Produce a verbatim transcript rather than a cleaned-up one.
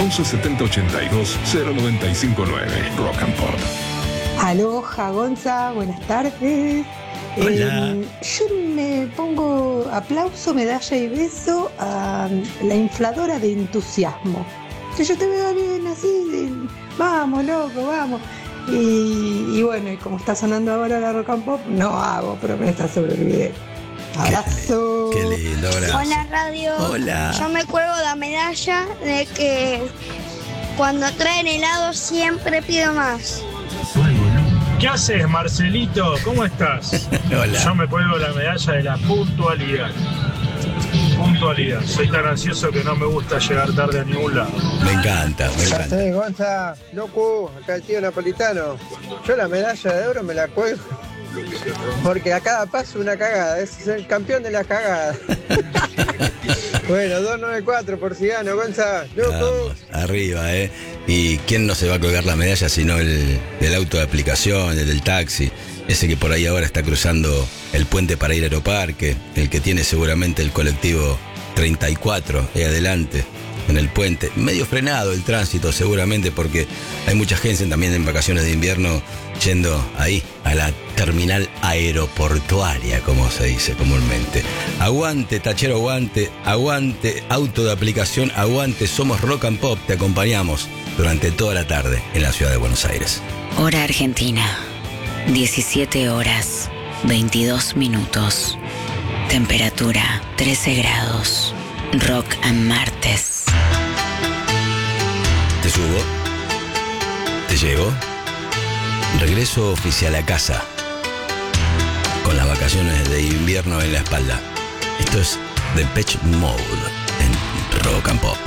once setenta ochenta y dos cero noventa y cinco nueve. Rock and Pop. Aloha, Gonza, buenas tardes. Hola. Eh, yo me pongo aplauso, medalla y beso a la infladora de entusiasmo. Que yo te veo bien así, de, vamos, loco, vamos. Y, y bueno, y como está sonando ahora la Rock and Pop, no hago promesas sobre el video. Abrazo. Qué lindo, abrazo. Hola radio. Hola. Yo me cuelgo la medalla de que cuando traen helado siempre pido más. ¿Qué haces, Marcelito? ¿Cómo estás? Hola. Yo me cuelgo la medalla de la puntualidad. Puntualidad. Soy tan ansioso que no me gusta llegar tarde a ningún lado. Me encanta, me Ya encanta. sé, Gonza, loco, acá el tío napolitano. Yo la medalla de oro me la cuelgo porque a cada paso una cagada, es el campeón de la cagada. Bueno, dos noventa y cuatro por si gano, Gonza, loco. Vamos, arriba, ¿eh? ¿Y quién no se va a colgar la medalla sino el del auto de aplicación, el del taxi? Ese que por ahí ahora está cruzando el puente para ir a Aeroparque, el que tiene seguramente el colectivo treinta y cuatro ahí adelante, en el puente. Medio frenado el tránsito seguramente porque hay mucha gente también en vacaciones de invierno yendo ahí a la terminal aeroportuaria, como se dice comúnmente. Aguante, tachero, aguante, aguante, auto de aplicación, aguante, somos Rock and Pop, te acompañamos durante toda la tarde en la ciudad de Buenos Aires. Hora Argentina, diecisiete horas, veintidós minutos. Temperatura trece grados. Rock and Martes. ¿Te subo? ¿Te llevo? Regreso oficial a casa, con las vacaciones de invierno en la espalda. Esto es Depeche Mode en Rock and Pop.